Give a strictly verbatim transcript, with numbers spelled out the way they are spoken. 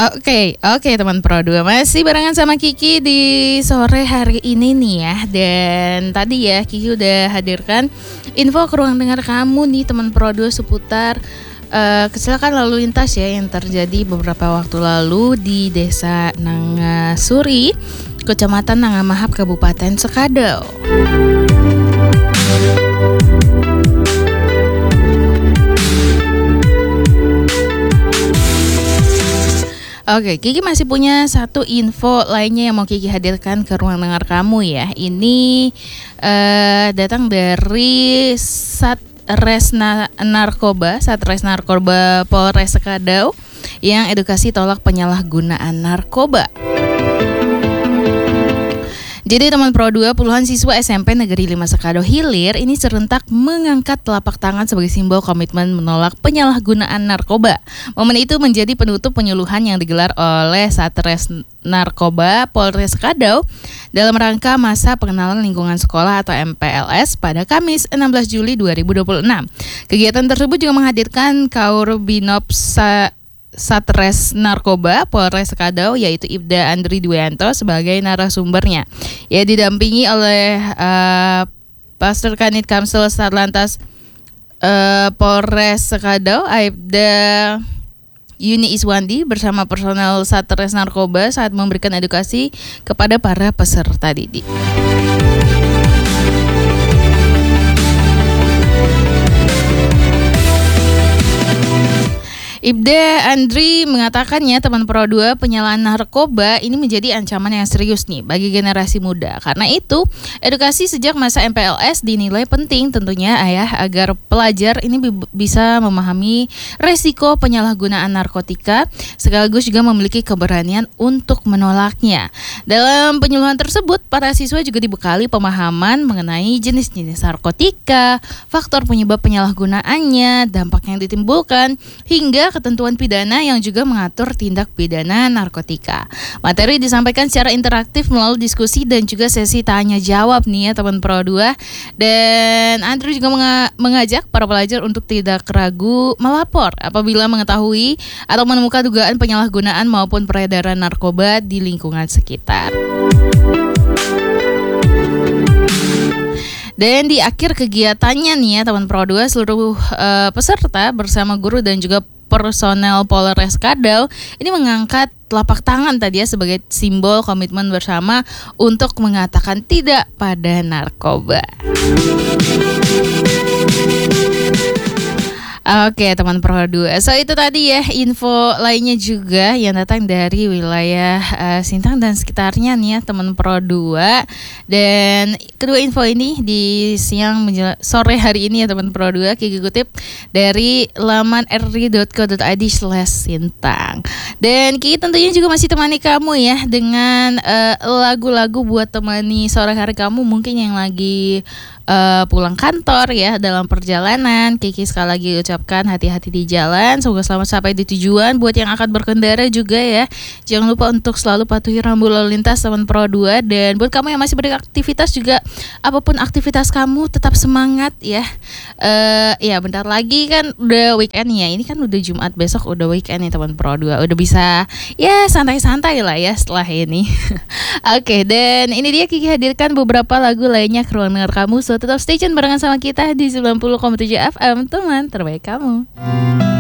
Oke, oke teman Pro dua, masih barengan sama Kiki di sore hari ini nih ya. Dan tadi ya Kiki udah hadirkan info ke ruang dengar kamu nih teman Pro dua seputar uh, kecelakaan lalu lintas ya yang terjadi beberapa waktu lalu di Desa Nangasuri, Kecamatan Nangamahap, Kabupaten Sekadau. Oke, Kiki masih punya satu info lainnya yang mau Kiki hadirkan ke ruang dengar kamu ya. Ini uh, datang dari Satres Na- Narkoba, Satres Narkoba Polres Sekadau yang edukasi tolak penyalahgunaan narkoba. Jadi teman Pro dua, puluhan siswa S M P Negeri lima Sekadau Hilir ini serentak mengangkat telapak tangan sebagai simbol komitmen menolak penyalahgunaan narkoba. Momen itu menjadi penutup penyuluhan yang digelar oleh Satres Narkoba Polres Sekadau dalam rangka masa pengenalan lingkungan sekolah atau M P L S pada Kamis enam belas Juli dua ribu dua puluh enam. Kegiatan tersebut juga menghadirkan Kaurbinopsa Satres Narkoba Polres Sekadau yaitu Ibda Andri Dwianto sebagai narasumbernya. Ya didampingi oleh uh, Pastor Kanit Kamsel Satlantas uh, Polres Sekadau Aibda Yuni Iswandi bersama personel Satres Narkoba saat memberikan edukasi kepada para peserta didik. Ibda Andri mengatakannya teman Pro dua, penyalahan narkoba ini menjadi ancaman yang serius nih bagi generasi muda. Karena itu, edukasi sejak masa M P L S dinilai penting tentunya ayah agar pelajar ini b- bisa memahami resiko penyalahgunaan narkotika sekaligus juga memiliki keberanian untuk menolaknya. Dalam penyuluhan tersebut, para siswa juga dibekali pemahaman mengenai jenis-jenis narkotika, faktor penyebab penyalahgunaannya, dampak yang ditimbulkan, hingga ketentuan pidana yang juga mengatur tindak pidana narkotika. Materi disampaikan secara interaktif melalui diskusi dan juga sesi tanya jawab nih ya teman Pro dua. Dan Andrew juga menga- mengajak para pelajar untuk tidak ragu melapor apabila mengetahui atau menemukan dugaan penyalahgunaan maupun peredaran narkoba di lingkungan sekitar. Dan di akhir kegiatannya nih ya teman Pro dua, seluruh uh, peserta bersama guru dan juga personel Polres Sekadau ini mengangkat telapak tangan tadi ya sebagai simbol komitmen bersama untuk mengatakan tidak pada narkoba. Oke teman Pro dua, so itu tadi ya info lainnya juga yang datang dari wilayah uh, Sintang dan sekitarnya nih ya teman Pro dua. Dan kedua info ini di siang menjela- sore hari ini ya teman Pro dua, Kiki kutip dari laman r r i dot co dot i d slash sintang. Dan Kiki tentunya juga masih temani kamu ya dengan uh, lagu-lagu buat temani sore hari kamu mungkin yang lagi uh, pulang kantor ya dalam perjalanan. Kiki sekali lagi ucapkan hati-hati di jalan, semoga selamat sampai di tujuan. Buat yang akan berkendara juga ya, jangan lupa untuk selalu patuhi rambu lalu lintas teman Pro dua. Dan buat kamu yang masih beraktivitas juga, apapun aktivitas kamu tetap semangat ya. Uh, ya bentar lagi kan udah weekend ya, ini kan udah Jumat, besok udah weekend nih teman Pro dua. Udah bisa ya santai-santai lah ya setelah ini. Oke, okay, dan ini dia Kiki hadirkan beberapa lagu lainnya ke ruang dengar kamu. So tetap stay tune barengan sama kita di sembilan puluh koma tujuh F M, teman terbaik kamu.